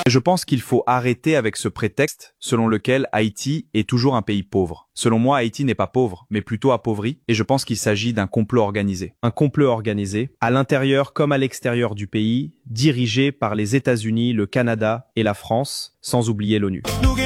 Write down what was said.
Je pense qu'il faut arrêter avec ce prétexte selon lequel Haïti est toujours un pays pauvre. Selon moi, Haïti n'est pas pauvre, mais plutôt appauvri, et je pense qu'il s'agit d'un complot organisé. Un complot organisé, à l'intérieur comme à l'extérieur du pays, dirigé par les États-Unis, le Canada et la France, sans oublier l'ONU.